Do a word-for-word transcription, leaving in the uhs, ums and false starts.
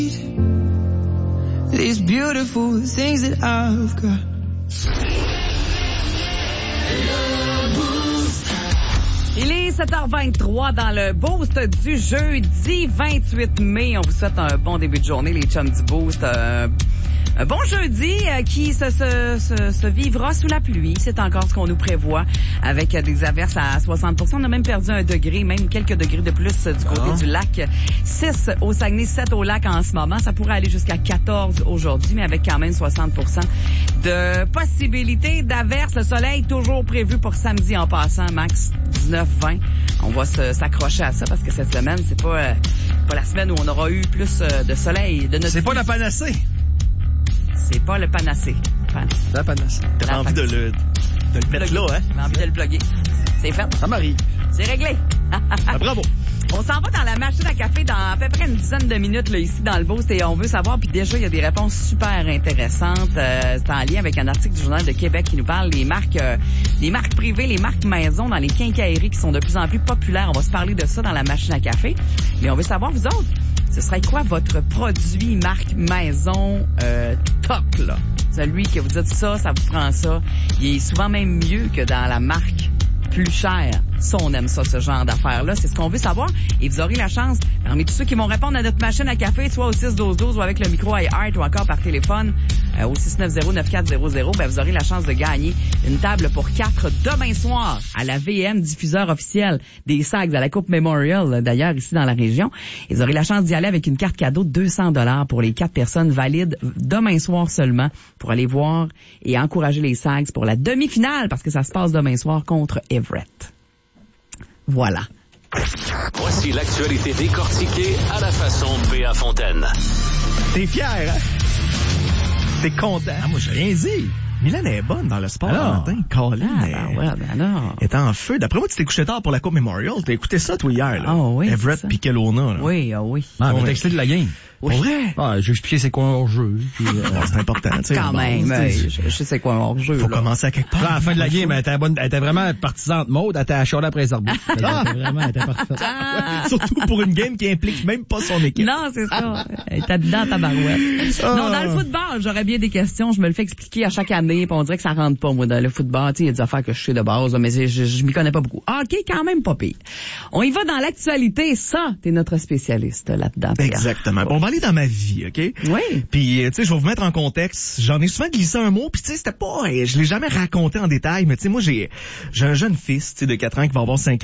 These beautiful things that I've got. Il est sept heures vingt-trois dans le Boost du jeudi vingt-huit mai. On vous souhaite un bon début de journée, les chums du Boost. Euh, un bon jeudi euh, qui se, se, se, se vivra sous la pluie. C'est encore ce qu'on nous prévoit avec des averses à soixante pour cent. On a même perdu un degré, même quelques degrés de plus du côté ah. du lac. six au Saguenay, sept au lac en ce moment. Ça pourrait aller jusqu'à quatorze aujourd'hui, mais avec quand même soixante pour cent de possibilité d'averses. Le soleil toujours prévu pour samedi en passant, max dix-neuf vingt. On va se, s'accrocher à ça parce que cette semaine, c'est pas, euh, pas la semaine où on aura eu plus euh, de soleil. De notre c'est pas la panacée. C'est pas le panacée. Pan... La panacée. T'as envie de le, de le mettre là, hein? J'ai envie de le plugger. C'est fait. Ça m'arrive. C'est réglé. Ah, bravo. On s'en va dans la machine à café dans à peu près une dizaine de minutes là, ici dans le Boost et on veut savoir, puis déjà il y a des réponses super intéressantes. Euh, c'est en lien avec un article du Journal de Québec qui nous parle des marques euh, les marques privées, les marques maison dans les quincailleries qui sont de plus en plus populaires. On va se parler de ça dans la machine à café. Et on veut savoir, vous autres, ce serait quoi votre produit marque maison euh, top, là? Celui que vous dites ça, ça vous prend ça. Il est souvent même mieux que dans la marque plus cher. Ça, on aime ça, ce genre d'affaires-là. C'est ce qu'on veut savoir. Et vous aurez la chance, parmi tous ceux qui vont répondre à notre machine à café, soit au six douze douze ou avec le micro iHeart ou encore par téléphone euh, au six neuf zéro neuf quatre zéro zéro, ben, vous aurez la chance de gagner une table pour quatre demain soir à la V M, diffuseur officiel des Sags à la Coupe Memorial, d'ailleurs, ici dans la région. Et vous aurez la chance d'y aller avec une carte cadeau de deux cents dollars pour les quatre personnes valides demain soir seulement pour aller voir et encourager les Sags pour la demi-finale parce que ça se passe demain soir contre Everett. Voilà. Voici l'actualité décortiquée à la façon P A Fontaine. T'es fier, hein? T'es content? Ah, moi, j'ai rien dit. Milan est bonne dans le sport alors, le matin. Colin ah, est... ben ouais, ben alors. est en feu. D'après moi, tu t'es couché tard pour la Coupe Memorial. T'as écouté ça, toi, hier, là. Ah oui. Everett puis Kelowna, là. Oui, ah oui. Ah, mais oui. t'as expliqué de la game. Pour vrai? Ah, j'ai expliqué c'est quoi un hors-jeu. Puis, euh, bon, c'est important, tu sais. Quand bon, même, euh, je, je sais quoi un hors-jeu. Faut là. commencer à quelque part. là, à la fin de la game, elle était, bonne, elle était vraiment partisante mode, elle était à Charlotte après les arbitres. Elle était vraiment, elle était parfaite. Ah. Surtout pour une game qui implique même pas son équipe. Non, c'est ça. Elle était dedans, ta barouette. Ah. Non, dans le football, j'aurais bien des questions. Je me le fais expliquer à chaque année, puis on dirait que ça rentre pas, moi, dans le football. Tu sais, il y a des affaires que je sais de base, là, mais je, je, je m'y connais pas beaucoup. Ah, OK, quand même pas pire. On y va dans l'actualité. Ça, t'es notre spécialiste là-dedans. Pierre. Exactement. Bon, on va aller dans ma vie, OK? Oui. Puis, tu sais, je vais vous mettre en contexte. J'en ai souvent glissé un mot, puis tu sais, c'était pas... Je l'ai jamais raconté en détail, mais tu sais, moi, j'ai j'ai un jeune fils, tu sais, de quatre ans qui va avoir cinq ans.